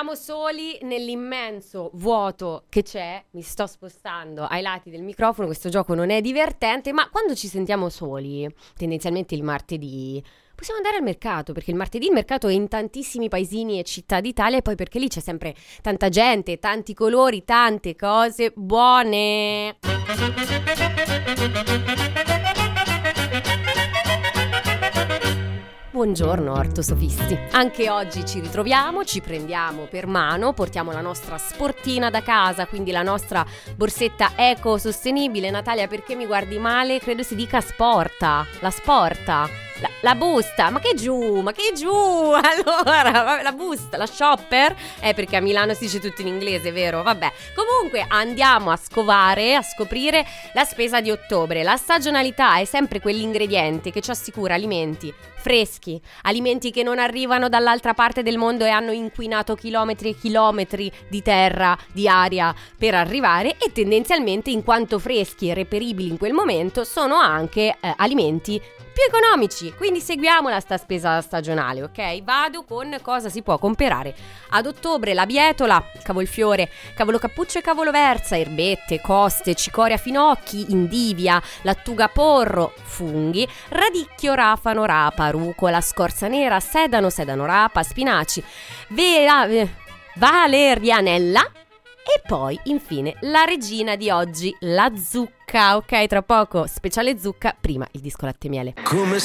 Siamo soli nell'immenso vuoto che c'è. Mi sto spostando ai lati del microfono. Questo gioco non è divertente, ma quando ci sentiamo soli, tendenzialmente il martedì, possiamo andare al mercato, perché il martedì il mercato è in tantissimi paesini e città d'Italia, e poi perché lì c'è sempre tanta gente, tanti colori, tante cose buone. Buongiorno ortosofisti, anche oggi ci ritroviamo, ci prendiamo per mano, portiamo la nostra sportina da casa, quindi la nostra borsetta eco-sostenibile. Natalia, perché mi guardi male? Credo si dica sporta, la sporta, la busta, ma che giù, allora, la busta, la shopper, perché a Milano si dice tutto in inglese, vero? Vabbè, comunque andiamo a scoprire la spesa di ottobre. La stagionalità è sempre quell'ingrediente che ci assicura alimenti freschi, alimenti che non arrivano dall'altra parte del mondo e hanno inquinato chilometri e chilometri di terra, di aria per arrivare, e tendenzialmente, in quanto freschi e reperibili in quel momento, sono anche alimenti più economici. Quindi seguiamola sta spesa stagionale, ok? Vado con cosa si può comprare ad ottobre: la bietola, cavolfiore, cavolo cappuccio e cavolo verza, erbette, coste, cicoria finocchi, indivia, lattuga porro, funghi, radicchio, rafano, rapa, rucola, scorza nera, sedano rapa, spinaci, valerianella e poi infine la regina di oggi, la zucca. Ok, tra poco speciale zucca, prima il disco latte e miele. Come